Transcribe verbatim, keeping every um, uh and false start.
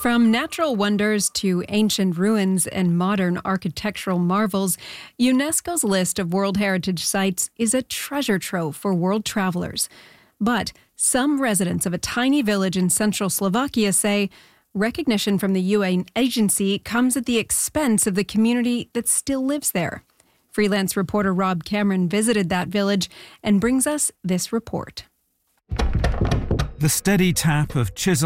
From natural wonders to ancient ruins and modern architectural marvels, UNESCO's list of World Heritage Sites is a treasure trove for world travelers. But some residents of a tiny village in central Slovakia say recognition from the U N agency comes at the expense of the community that still lives there. Freelance reporter Rob Cameron visited that village and brings us this report. The steady tap of chisel